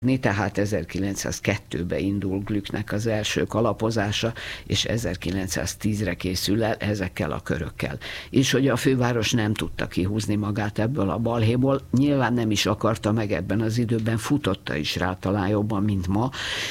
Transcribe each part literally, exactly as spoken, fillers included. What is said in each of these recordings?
tehát ezerkilencszázkettőben indul Glücknek az első kalapozása, és ezerkilencszáztízre készül el ezekkel a körökkel. És hogy a főváros nem tudta kihúzni magát ebből a balhéból, nyilván nem is akarta meg ebben az időben, futotta is rá talán jobban, mint ma,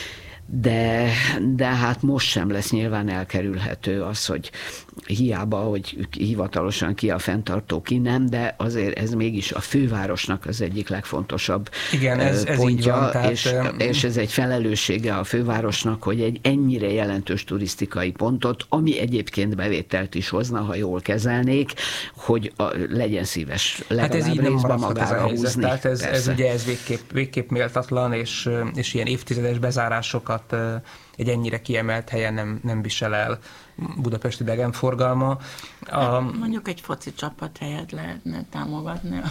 de, de hát most sem lesz nyilván elkerülhető az, hogy hiába, hogy hivatalosan ki a fenntartó, ki nem, de azért ez mégis a fővárosnak az egyik legfontosabb Igen, ez, ez pontja, így van, tehát... és, és ez egy felelőssége a fővárosnak, hogy egy ennyire jelentős turisztikai pontot, ami egyébként bevételt is hozna, ha jól kezelnék, hogy a, legyen szíves legalább hát ez így részben nem magára ez húzni. Tehát ez, ez ugye ez végképp, végképp méltatlan, és, és ilyen évtizedes bezárásokat egy ennyire kiemelt helyen nem, nem visel el Budapest idegenforgalma. Hát, mondjuk egy foci csapat helyett lehetne támogatni.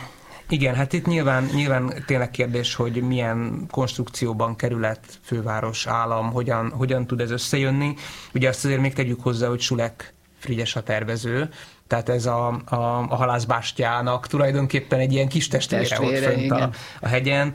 Igen, hát itt nyilván, nyilván tényleg kérdés, hogy milyen konstrukcióban kerület, főváros, állam, hogyan, hogyan tud ez összejönni. Ugye azt azért még tegyük hozzá, hogy Sulek Frigyes a tervező, tehát ez a, a, a halászbástyának tulajdonképpen egy ilyen kis testvére, testvére ott fönt a, a hegyen,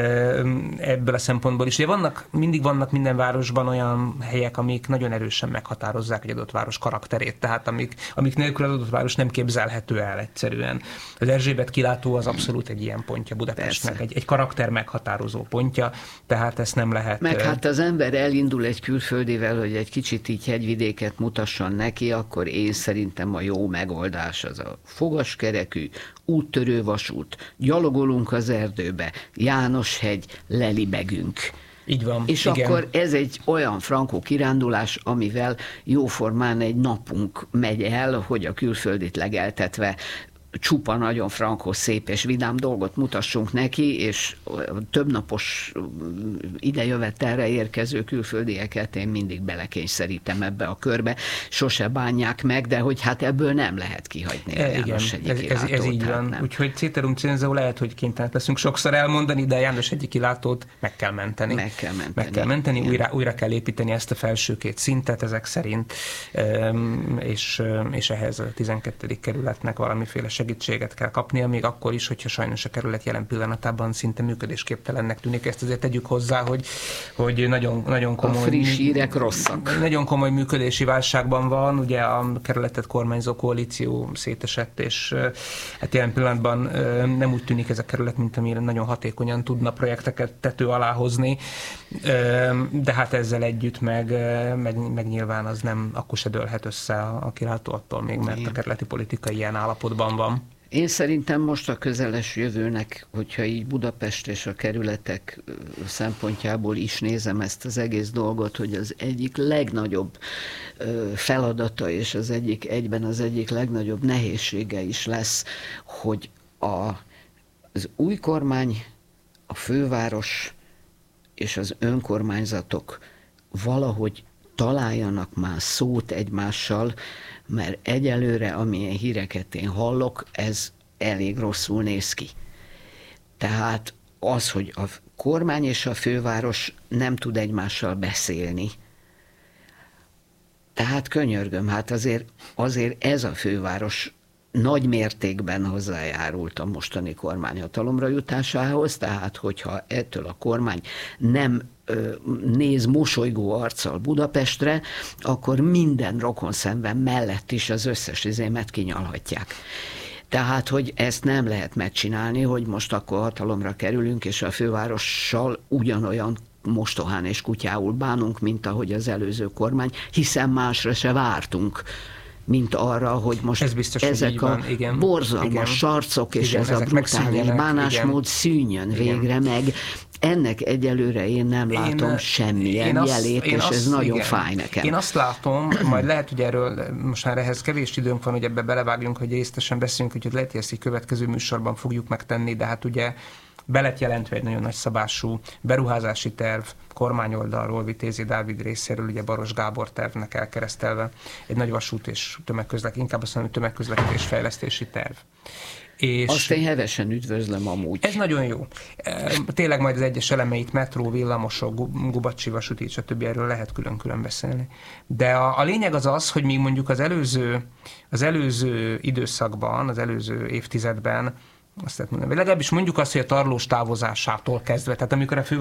ebből a szempontból is. Ugye vannak, mindig vannak minden városban olyan helyek, amik nagyon erősen meghatározzák egy adott város karakterét, tehát amik, amik nélkül az adott város nem képzelhető el egyszerűen. Az Erzsébet kilátó az abszolút egy ilyen pontja Budapestnek, egy, egy karakter meghatározó pontja, tehát ezt nem lehet... Meg hát az ember elindul egy külföldivel, hogy egy kicsit így hegyvidéket mutasson neki, akkor én szerintem a jó megoldás az a fogaskerekű, úttörő vasút, gyalogolunk az erdőbe, Jánoshegy, lelibegünk. Így van, és igen. Akkor ez egy olyan frankó kirándulás, amivel jóformán egy napunk megy el, hogy a külföldit legeltetve csupa nagyon frankó, szép és vidám dolgot mutassunk neki, és többnapos idejövetelre érkező külföldieket én mindig belekényszerítem ebbe a körbe, sose bánják meg, de hogy hát ebből nem lehet kihagyni e, a Jánoshegyi ez, ez, ez így van. Nem. Úgyhogy Ceterum censeo lehet, hogy kénytelenek leszünk sokszor elmondani, de a Jánoshegyi kilátót meg kell menteni. Meg kell menteni. Meg kell menteni, újra, újra kell építeni ezt a felső két szintet ezek szerint, és, és ehhez a tizenkettedik kerületnek valamiféle segítséget kell kapnia, még akkor is, hogyha sajnos a kerület jelen pillanatában szinte működésképtelennek tűnik. Ezt azért tegyük hozzá, hogy, hogy nagyon, nagyon komoly... A friss hírek rosszak. Nagyon komoly működési válságban van, ugye a kerületet kormányzó koalíció szétesett, és hát jelen pillanatban nem úgy tűnik ez a kerület, mint amire nagyon hatékonyan tudna projekteket tető alá hozni, de hát ezzel együtt meg, meg, meg nyilván az nem, akkor se dőlhet össze a kilátó attól még, mert a kerületi politika ilyen állapotban van. Én szerintem most a közeles jövőnek, hogyha így Budapest és a kerületek szempontjából is nézem ezt az egész dolgot, hogy az egyik legnagyobb feladata és az egyik egyben az egyik legnagyobb nehézsége is lesz, hogy a, az új kormány, a főváros és az önkormányzatok valahogy találjanak már szót egymással, mert egyelőre, amilyen híreket én hallok, ez elég rosszul néz ki. Tehát az, hogy a kormány és a főváros nem tud egymással beszélni. Tehát könyörgöm, hát azért, azért ez a főváros nagy mértékben hozzájárult a mostani kormányhatalomra jutásához, tehát hogyha ettől a kormány nem néz mosolygó arccal Budapestre, akkor minden rokonszenven mellett is az összes izémet kinyalhatják. Tehát, hogy ezt nem lehet megcsinálni, hogy most akkor hatalomra kerülünk, és a fővárossal ugyanolyan mostohán és kutyául bánunk, mint ahogy az előző kormány, hiszen másra se vártunk, mint arra, hogy most ez biztos, ezek a igen, borzalmas igen, sarcok és igen, ez a brutális bánásmód igen, szűnjön végre igen. meg. Ennek egyelőre én nem látom én, semmilyen én jelét, azt, és azt, ez nagyon igen. fáj nekem. Én azt látom, majd lehet, hogy erről most már ehhez kevés időnk van, hogy ebbe belevágjunk, hogy részletesen beszélünk, hogy lehet, hogy ezt egy következő műsorban fogjuk megtenni, de hát ugye be lett jelentve egy nagyon nagy szabású beruházási terv, kormányoldalról, Vitézi Dávid részéről, ugye Baros Gábor tervnek elkeresztelve, egy nagy vasút és tömegközlekedés, inkább azt mondom, hogy tömegközlekedés fejlesztési terv. És azt én hevesen üdvözlöm amúgy. Ez nagyon jó. Tényleg majd az egyes elemeit, metró, villamosok, Gubacsi vasúti, stb. Erről lehet külön-külön beszélni. De a, a lényeg az az, hogy még mondjuk az előző, az előző időszakban, az előző évtizedben Azt lehet mondani. Vagy legalábbis mondjuk azt, hogy a Tarlós távozásától kezdve, tehát amikor a fő